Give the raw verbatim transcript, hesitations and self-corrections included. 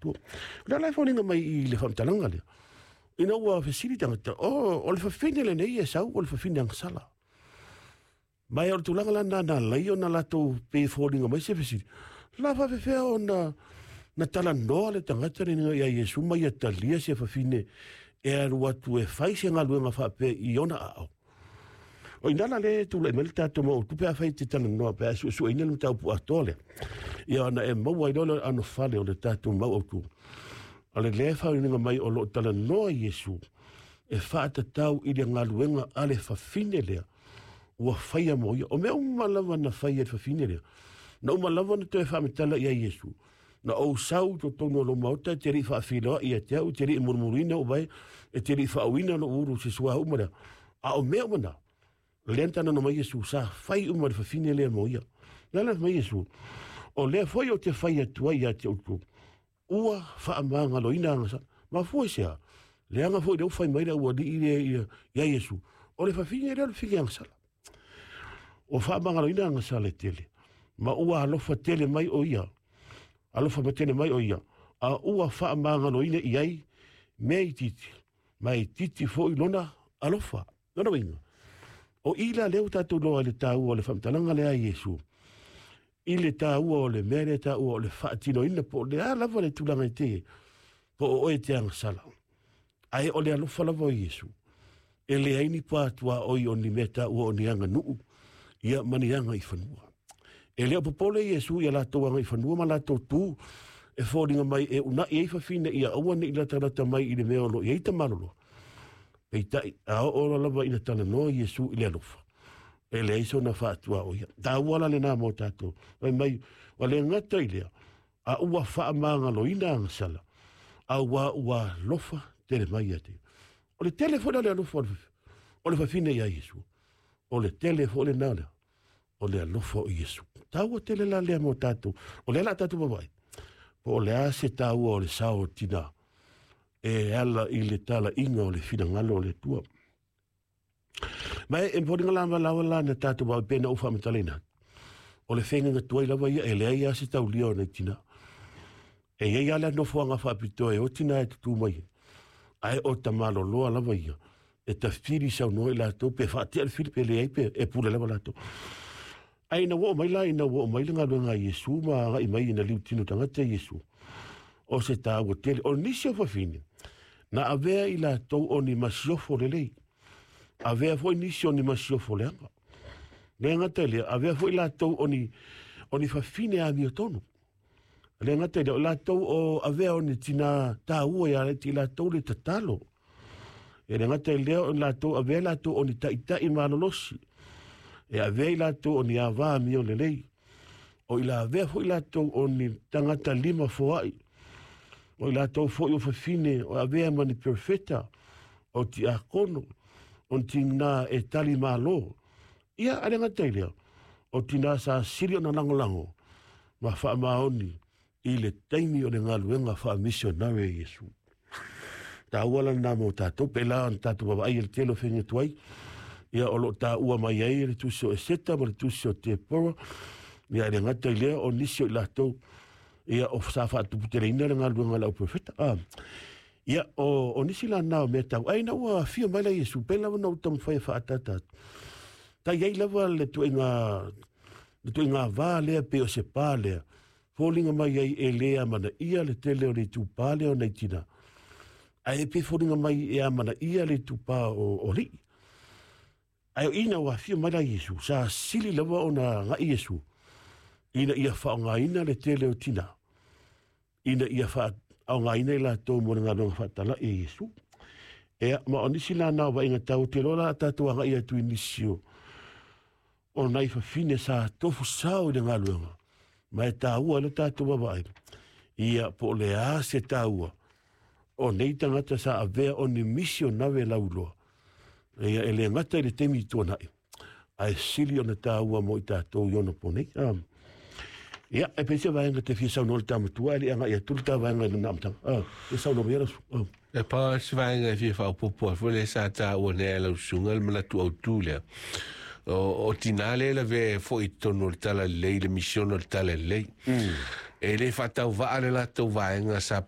tu la la fo ninga mai I le famtalanga le ina ua facility ngata o o le fafine le nei e sau o le fafine ang sala mai o tulanga la na na lai o na lato pe fo ninga mai se facility la fa fe o na na tala no le tangata ni ia Yesu mai talia se fafine e arua tu e fai se nga luenga fa pe I ona au o inala le tu le melta to mo tu pe fa te tala no pe su su ina le tau pu atole ia na e mo wai dole ano fale o le tatu mau o tu ale le fa ninga mai o lo tala no Yesu e fa ta tau I le nga luenga ale fafine le ua fai mo ia o me uma lava na fai e fafine le na uma lava na te fa metala ia Yesu na o sau to tono lo mauta te ri fa filo ia te o te ri murmurina o vai e te ri fa wina no uru se sua umara a o me uma lenta no mai Yesu sa fai uma fa fine le mo ia la mai Yesu o le foi o te fai atua ia te utu ua fa amanga lo ina ngasa ma foi sia le anga foi de fai mai da ua di ia ia Yesu o le fa fine le fili ngasa o fa amanga lo ina ngasa le tele ma ua lo fa tele mai o ia alofa matene mai o ia a ua fa amanga lo ina iai mei titi mai titi foi lona alofa lona winga o ila leu tatu loa le tau o le famtalanga le a Yesu I le tau o le mere tau o le fatino ina po le a lava le tulanga te po o e te angsala ai o le alofa lava o Yesu e le aini patua o I o ni meta o ni anga nuu ia mani anga I whanua e leo popole Yesu ia lato anga I whanua ma lato tu e fōringa mai e una e whawhine ia awane I la tarata mai I le mea ono I eita malolo e tai a o lava ina tala no Yesu I le alofa e le iso na whaatua o ia ta wala le nā mo tato ai mai wa le ngata I lea a ua wha maanga lo ina angsala a ua ua lofa tele mai ate o le telefona le alofa o le whawhine ia Yesu o le telefone nana o le alofa o Yesu taua tele la lea mo tato o le la tato mawai po o le ase taua o le sao tina e ala I le tala inga o le fina ngalo o le tua mai e mpori ngala malawa la na tato wa pena ufa metalena o le fenga ngatua I lawa ia e le ai ase tau lia o na tina e iei ala no fuanga whapito e o tina e tutu mai ai o tamalo loa lawa ia e ta firi sau no I lato pe whati al firi pe le ai pe e pule lawa lato ai na wo mai la ina wo mai nga nga Yesu ma I mai ina liu tino tangata Yesu o se ta o tele o nisio fa fini na avea I la to o ni masiofo le lei avea foi nisio ni masiofo le anga le nga tele avea foi la to o ni o ni fa fine a mio tono le nga tele la to o avea o ni tina ta ua ya le ti la to le tatalo e le nga tele la to avea la to o ni ta ita I malolosi e avea la to o ni ava mio le lei o ila avea foi la to o ni tangata lima foai o ila to foi o fafine o avea mani perfetta o ti akono o tina e tali malo ia ale ngatailea o tina sa sirio na lango lango ma fa maoni I le taimi o le ngaluenga fa missionary Yesu ta wala na mo tato pela ta tu baba ai le telo fenye tuai ia o lo ta ua mai ai le tuso e seta ma le tuso te poro ia le ngatailea o nisio I lato ia o sa fa tu puterina le ngaluenga la profeta ah ia o o nisi la na me tau ai na ua fio mai la Yesu pela no tam fai fa tata ta ia lava le tu inga le tu inga va le pe o se pale folinga mai ai e lea mana ia le tele o le tu pale o nei tina ai pe folinga mai e mana ia le tu pa o o li ai ina ua fio mai la Yesu sa sili lava ona nga Yesu ina ia fa nga ina le tele o tina ina ia fa au nga ina la to mo nga no fatala e Yesu e ma onisi la na wa inga tau te lola tatu nga ia tu inisio o nai fa fine sa tofu sao de nga luenga ma e tau ala tatu wa vai ia po le a se tau o nei tangata sa avea o ni misio nave lauloa ia ele ngata ele temi tona ai sili o na tau mo i tatu yona po nei um, ia e pese vai nga te fisa no tama tua ali anga ia tulta vai nga na mtang ah e sa no vera e pa se vai nga fi fa popo fo le sa ta o ne la sungal mala tu autule o o tinale la ve fo i tono tala lei le mission tala lei e le fa ta va ale la to vai nga sa